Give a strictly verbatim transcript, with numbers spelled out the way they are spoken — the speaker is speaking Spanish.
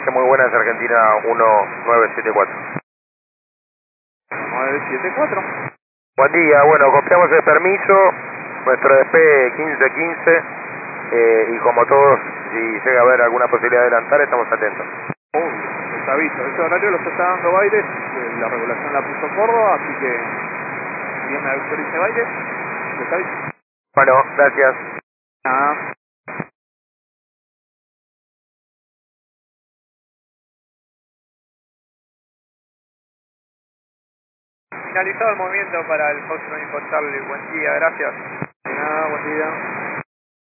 noche muy buenas, Argentina uno nueve siete cuatro. nueve siete cuatro. Buen día, bueno, copiamos el permiso, nuestro D P quince quince, eh, y como todos, si llega a haber alguna posibilidad de adelantar, estamos atentos. Obvio, les aviso, ese horario los está dando Baires, eh, la regulación la puso Córdoba, así que si bien me autorice Baires, les aviso. Bueno, gracias. Nada. Finalizado el movimiento para el Foxtrot Impostable. Buen día, gracias. Nada, buen día.